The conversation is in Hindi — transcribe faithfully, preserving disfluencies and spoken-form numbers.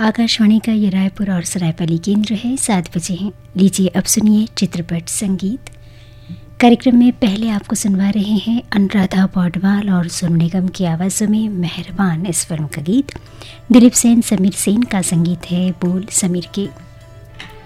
आकाशवाणी का ये रायपुर और सरायपाली केंद्र है। सात बजे हैं। लीजिए अब सुनिए चित्रपट संगीत। कार्यक्रम में पहले आपको सुनवा रहे हैं अनुराधा पौडवाल और सोनू निगम की आवाज़ों में मेहरबान इस फिल्म का गीत। दिलीप सेन, समीर सेन का संगीत है, बोल समीर के।